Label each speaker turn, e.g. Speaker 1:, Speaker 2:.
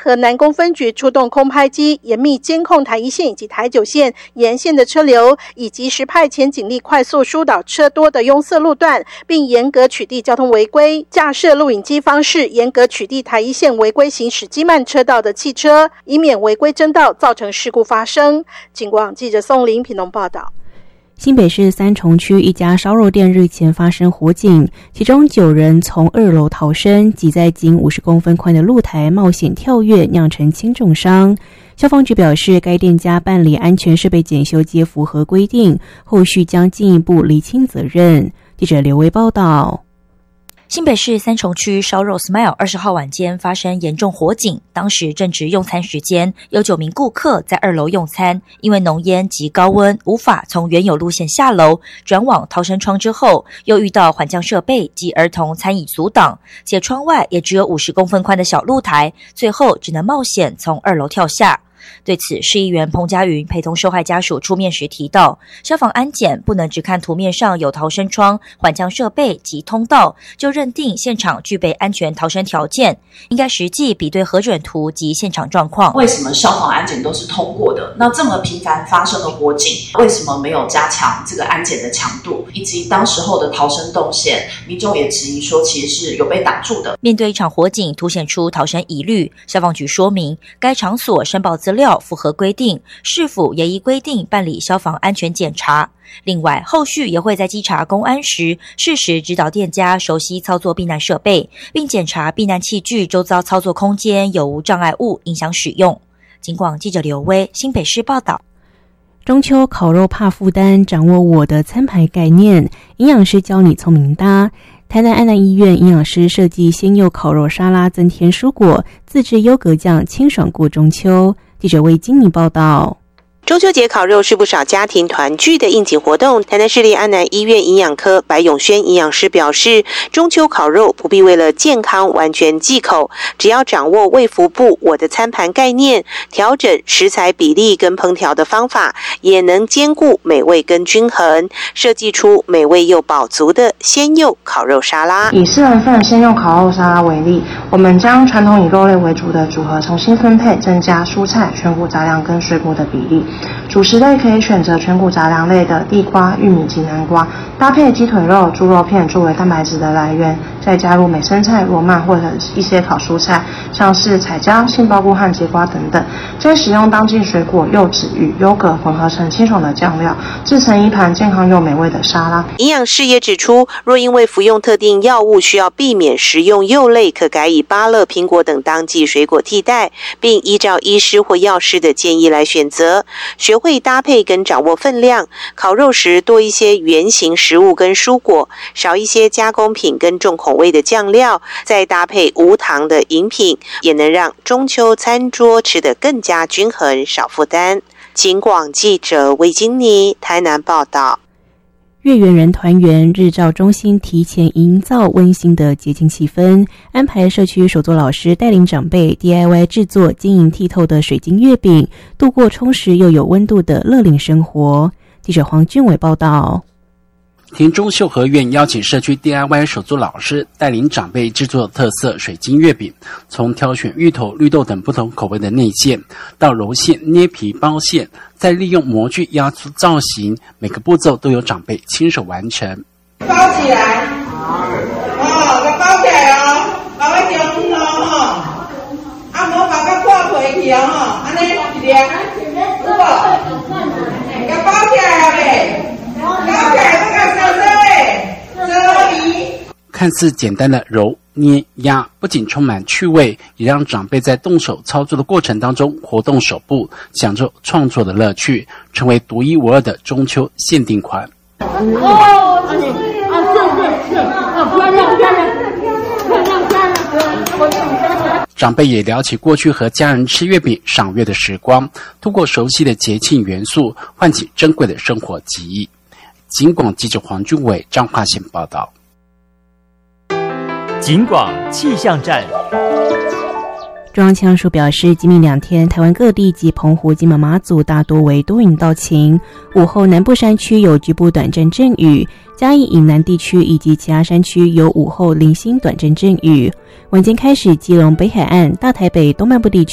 Speaker 1: 和南工分局出动空拍机，严密监控台1线以及台9线沿线的车流，以及时派遣警力快速疏导车多的拥塞路段，并严格取缔交通违规，架设录影机方式，严格取缔台1线违规行驶机慢车道的汽车，以免违规争道造成事故发生。警广记者宋林屏东报道。
Speaker 2: 新北市三重区一家烧肉店日前发生火警，其中9人从2楼逃生，挤在仅50公分宽的露台冒险跳跃，酿成轻重伤。消防局表示，该店家办理安全设备检修皆符合规定，后续将进一步厘清责任。记者刘维报道。
Speaker 3: 新北市三重区烧肉 Smile 20号晚间发生严重火警，当时正值用餐时间，有9名顾客在2楼用餐，因为浓烟及高温无法从原有路线下楼，转往逃生窗之后，又遇到缓降设备及儿童餐椅阻挡，且窗外也只有50公分宽的小露台，最后只能冒险从2楼跳下。对此，市议员彭佳云陪同受害家属出面时提到，消防安检不能只看图面上有逃生窗、缓降设备及通道，就认定现场具备安全逃生条件，应该实际比对核准图及现场状况。
Speaker 4: 为什么消防安检都是通过的？那这么频繁发生的火警，为什么没有加强这个安检的强度，以及当时候的逃生动线，民众也质疑说其实是有被挡住的。
Speaker 3: 面对一场火警凸显出逃生疑虑，消防局说明，该场所申报资料符合规定，市府也依规定办理消防安全检查。另外，后续也会在稽查公安时，适时指导店家熟悉操作避难设备，并检查避难器具周遭操作空间有无障碍物影响使用。警广记者刘威，新北市报道。
Speaker 2: 中秋烤肉怕负担，掌握我的餐牌概念，营养师教你聪明搭。台南安南医院营养师设计鲜柚烤肉沙拉，增添蔬果，自制优格酱，清爽过中秋。记者魏金妮报道。
Speaker 5: 中秋节烤肉是不少家庭团聚的应景活动。台南市立安南医院营养科白永轩营养师表示，中秋烤肉不必为了健康完全忌口，只要掌握卫福部我的餐盘概念，调整食材比例跟烹调的方法，也能兼顾美味跟均衡，设计出美味又饱足的鲜柚烤肉沙拉。
Speaker 6: 以4人份鲜柚烤肉沙拉为例，我们将传统以肉类为主的组合重新分配，增加蔬菜、全谷杂粮跟水果的比例。主食类可以选择全谷杂粮类的地瓜、玉米及南瓜，搭配鸡腿肉、猪肉片作为蛋白质的来源，再加入美生菜、罗曼或者一些烤蔬菜，像是彩椒、杏鲍菇和节瓜等等，再使用当季水果、柚子与优格混合成清爽的酱料，制成一盘健康又美味的沙拉。
Speaker 5: 营养师也指出，若因为服用特定药物需要避免食用柚类，可改以芭乐、苹果等当季水果替代，并依照医师或药师的建议来选择。学会搭配跟掌握分量，烤肉时多一些原型食物跟蔬果，少一些加工品跟重口味的酱料，再搭配无糖的饮品，也能让中秋餐桌吃得更加均衡，少负担。警广记者魏金妮台南报道。
Speaker 2: 月圆人团圆，日照中心提前营造温馨的节庆气氛，安排社区手作老师带领长辈 DIY 制作晶莹剔透的水晶月饼，度过充实又有温度的乐龄生活。记者黄俊伟报道。
Speaker 7: 田中秀和院邀请社区 DIY 手作老师带领长辈制作特色水晶月饼，从挑选芋头、绿豆等不同口味的内馅，到揉馅、捏皮、包馅，再利用模具压出造型，每个步骤都有长辈亲手完成。
Speaker 8: 包起来，给包起来哦，包在中哦，啊，无把它挂回去哦，安尼一粒，有无？给包起来了呗。
Speaker 7: 看似简单的揉、捏、压，不仅充满趣味，也让长辈在动手操作的过程当中活动手部，享受创作的乐趣，成为独一无二的中秋限定款。长辈也聊起过去和家人吃月饼、赏月的时光，通过熟悉的节庆元素，唤起珍贵的生活记忆。警广记者黄俊伟彰化县报道。
Speaker 9: 警广气象站。
Speaker 2: 中央气象署表示，今明2天，台湾各地及澎湖、金门、马祖大多为多云到晴，午后南部山区有局部短暂阵雨，嘉义以南地区以及其他山区有午后零星短暂阵雨。晚间开始，基隆北海岸、大台北东半部地区